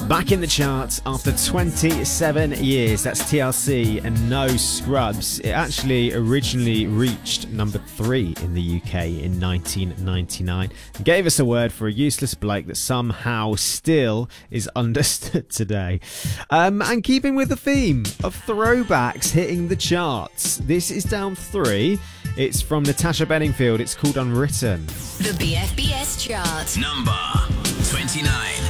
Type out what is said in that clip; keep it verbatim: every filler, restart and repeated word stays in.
Back in the charts after twenty-seven years. That's T L C and No Scrubs. It actually originally reached number three in the U K in nineteen ninety-nine and gave us a word for a useless bloke that somehow still is understood today. Um, and keeping with the theme of throwbacks hitting the charts, this is down three. It's from Natasha Bedingfield. It's called Unwritten. The B F B S chart. Number twenty-nine.